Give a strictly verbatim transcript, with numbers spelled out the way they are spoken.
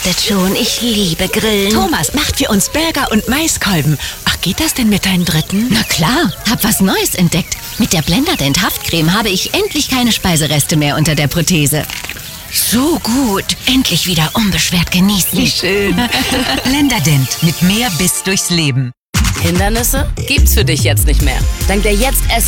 duftet schon. Ich liebe Grillen. Thomas macht für uns Burger und Maiskolben. Ach, geht das denn mit deinem dritten? Na klar, hab was Neues entdeckt. Mit der Blenderdent Haftcreme habe ich endlich keine Speisereste mehr unter der Prothese. So gut. Endlich wieder unbeschwert genießen. Wie schön. Blenderdent mit mehr Biss durchs Leben. Hindernisse gibt's für dich jetzt nicht mehr. Dank der Jetzt